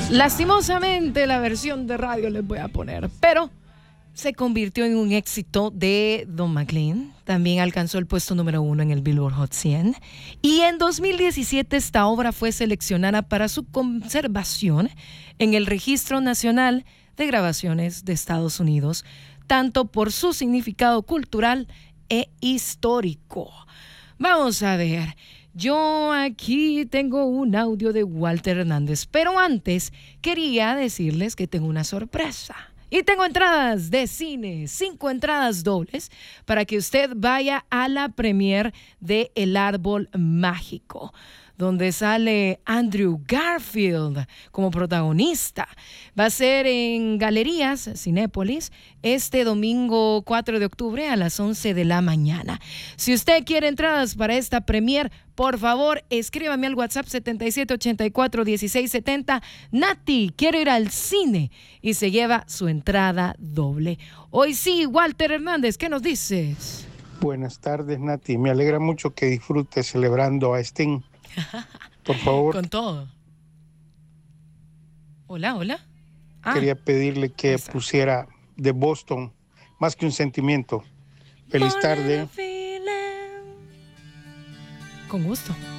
Lastimosamente la versión de radio les voy a poner, pero se convirtió en un éxito de Don McLean. También alcanzó el puesto número 1 en el Billboard Hot 100. Y en 2017 esta obra fue seleccionada para su conservación en el Registro Nacional de Grabaciones de Estados Unidos, tanto por su significado cultural e histórico. Vamos a ver. Yo aquí tengo un audio de Walter Hernández, pero antes quería decirles que tengo una sorpresa. Y tengo entradas de cine, 5 entradas dobles para que usted vaya a la premiere de El Árbol Mágico, donde sale Andrew Garfield como protagonista. Va a ser en Galerías Cinépolis este domingo 4 de octubre a las 11 de la mañana. Si usted quiere entradas para esta premier, por favor, escríbame al WhatsApp 7784-1670. Nati, quiero ir al cine, y se lleva su entrada doble. Hoy sí, Walter Hernández, ¿qué nos dices? Buenas tardes, Nati. Me alegra mucho que disfrutes celebrando a Sting. Por favor. Con todo. Hola, hola. Quería pedirle que pusiera de Boston, Más que un sentimiento. Feliz tarde. Con gusto.